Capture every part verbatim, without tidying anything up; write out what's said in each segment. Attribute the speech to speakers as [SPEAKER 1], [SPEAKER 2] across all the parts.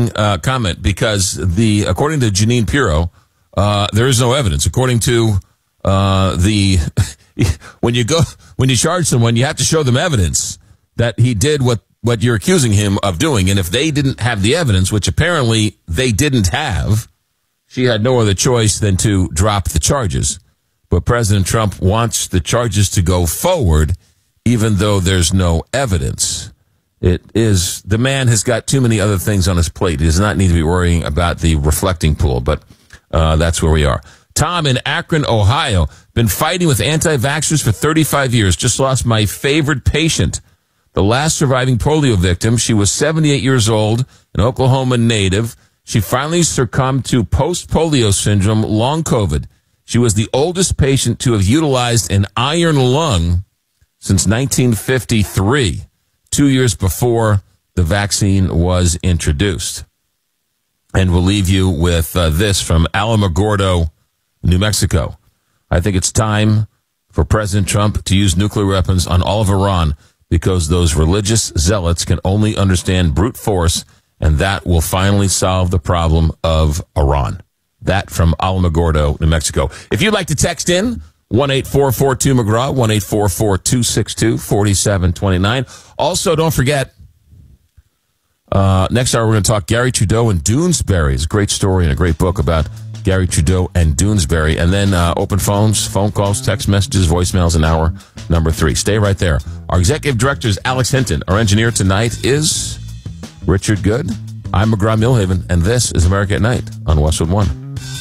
[SPEAKER 1] interesting uh, comment because the according to Jeanine Pirro, uh, there is no evidence. According to uh, the when you go when you charge someone, you have to show them evidence that he did what what you're accusing him of doing. And if they didn't have the evidence, which apparently they didn't have, she had no other choice than to drop the charges. But President Trump wants the charges to go forward, even though there's no evidence. It is, the man has got too many other things on his plate. He does not need to be worrying about the reflecting pool, but uh, that's where we are. Tom in Akron, Ohio, been fighting with anti-vaxxers for thirty-five years. Just lost my favorite patient, the last surviving polio victim. She was seventy-eight years old, an Oklahoma native. She finally succumbed to post-polio syndrome, long COVID. She was the oldest patient to have utilized an iron lung since nineteen fifty-three, two years before the vaccine was introduced. And we'll leave you with uh, this from Alamogordo, New Mexico. I think it's time for President Trump to use nuclear weapons on all of Iran because those religious zealots can only understand brute force, and that will finally solve the problem of Iran. That from Alamogordo, New Mexico. If you'd like to text in, one eight four four two McGraw, one eight four four two six two four seven two nine. Also, don't forget, uh, next hour we're going to talk Gary Trudeau and Doonesbury. It's a great story and a great book about Gary Trudeau and Doonesbury. And then uh, open phones, phone calls, text messages, voicemails in hour number three. Stay right there. Our executive director is Alex Hinton. Our engineer tonight is Richard Good. I'm McGraw Millhaven, and this is America at Night on Westwood One.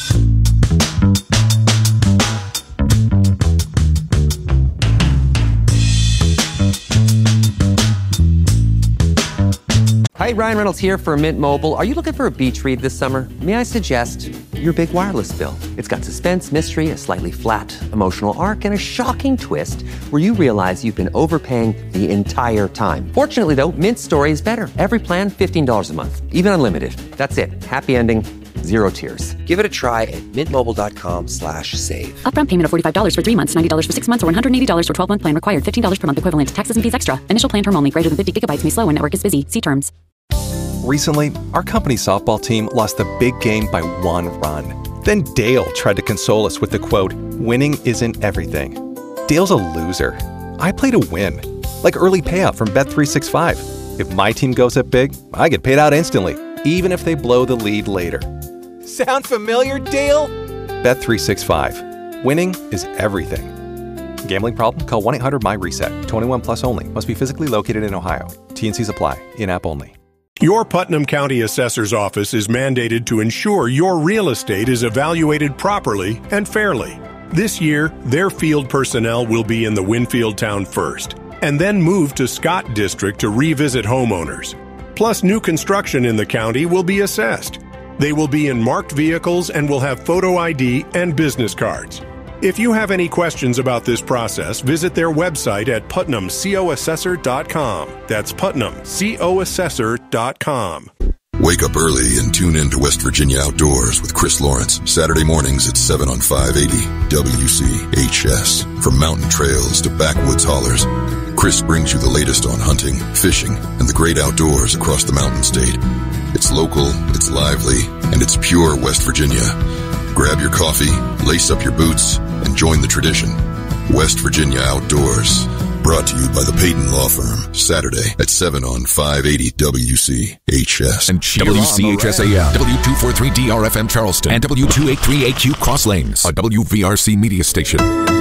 [SPEAKER 2] Hi, Ryan Reynolds here for Mint Mobile. Are you looking for a beach read this summer? May I suggest your big wireless bill? It's got suspense, mystery, a slightly flat emotional arc, and a shocking twist where you realize you've been overpaying the entire time. Fortunately, though, Mint's story is better. Every plan, fifteen dollars a month, even unlimited. That's it. Happy ending. Zero tears. Give it a try at mintmobile.com slash save.
[SPEAKER 3] Upfront payment of forty-five dollars for three months, ninety dollars for six months, or one hundred eighty dollars for twelve-month plan required. fifteen dollars per month equivalent. Taxes and fees extra. Initial plan term only. Greater than fifty gigabytes may slow when network is busy. See terms.
[SPEAKER 4] Recently, our company softball team lost the big game by one run. Then Dale tried to console us with the quote, "Winning isn't everything." Dale's a loser. I play to win. Like early payout from Bet three sixty-five. If my team goes up big, I get paid out instantly, even if they blow the lead later. Sound familiar, Dale? Bet three sixty-five. Winning is everything. Gambling problem? Call one eight hundred M Y reset. twenty-one plus only. Must be physically located in Ohio. T N Cs apply. In-app only.
[SPEAKER 5] Your Putnam County Assessor's Office is mandated to ensure your real estate is evaluated properly and fairly. This year, their field personnel will be in the Winfield town first, and then move to Scott District to revisit homeowners. Plus, new construction in the county will be assessed. They will be in marked vehicles and will have photo I D and business cards. If you have any questions about this process, visit their website at putnam co assessor dot com. That's putnam co assessor dot com.
[SPEAKER 6] Wake up early and tune in to West Virginia Outdoors with Chris Lawrence. Saturday mornings at seven on five eighty W C H S. From mountain trails to backwoods hollers, Chris brings you the latest on hunting, fishing, and the great outdoors across the mountain state. It's local, it's lively, and it's pure West Virginia. Grab your coffee, lace up your boots, and join the tradition. West Virginia Outdoors. Brought to you by the Peyton Law Firm. Saturday at seven on five eighty W C H S.
[SPEAKER 7] And W C H S A M, W two forty-three D R F M Charleston, and W two eighty-three A Q Cross Lanes, a W V R C media station.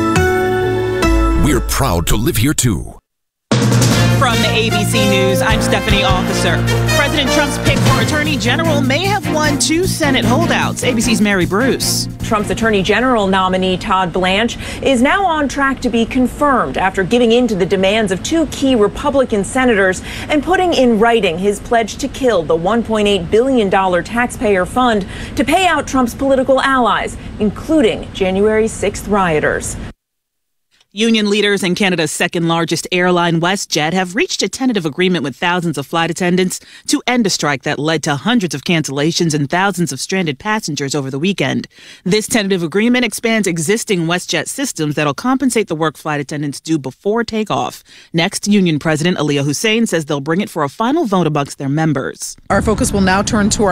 [SPEAKER 7] We're proud to live here too.
[SPEAKER 8] From A B C News, I'm Stephanie Officer. President Trump's pick for Attorney General may have won two Senate holdouts. A B C's Mary Bruce.
[SPEAKER 9] Trump's Attorney General nominee Todd Blanche is now on track to be confirmed after giving in to the demands of two key Republican senators and putting in writing his pledge to kill the one point eight billion dollars taxpayer fund to pay out Trump's political allies, including January sixth rioters.
[SPEAKER 8] Union leaders and Canada's second largest airline, WestJet, have reached a tentative agreement with thousands of flight attendants to end a strike that led to hundreds of cancellations and thousands of stranded passengers over the weekend. This tentative agreement expands existing WestJet systems that'll compensate the work flight attendants do before takeoff. Next, Union President Aliyah Hussein says they'll bring it for a final vote amongst their members.
[SPEAKER 10] Our focus will now turn to our